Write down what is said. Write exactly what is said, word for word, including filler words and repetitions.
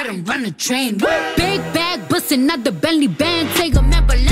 let him run the train. Big bag bustin' out the Bentley band, take a map,